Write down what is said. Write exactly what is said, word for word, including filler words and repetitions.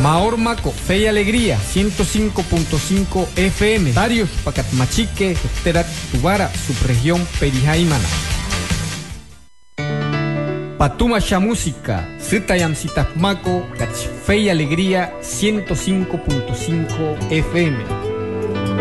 Maormaco, Fe y Alegría, ciento cinco punto cinco F M. Darius, Pacatmachique, Terat, Tubara, subregión Perijaimana. Patumasha Música, Zitayam Sitapmaco, Fe y Alegría, ciento cinco punto cinco F M.